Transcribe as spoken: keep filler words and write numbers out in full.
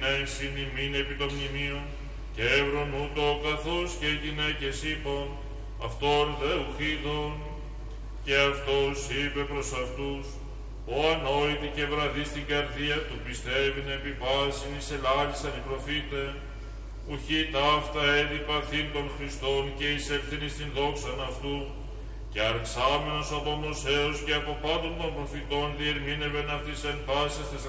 εσύν ημίν επί το μνημείο, και εύρον ούτω καθώς και οι γυναίκες είπαν, αυτόν δε ουχίδων. Και αυτός είπε προς αυτούς, ο ανόητη και βραδύ στην καρδία του πιστεύειν επί πάσιν εις ελάλησαν οι προφήτε, ουχή ταύτα έδι παθήν των Χριστών και εισελθήν εις την δόξαν αυτού, και αρξάμενος από Μωσέως και από πάντων των προφητών διερμήνευεν αυτής εν πάσες τες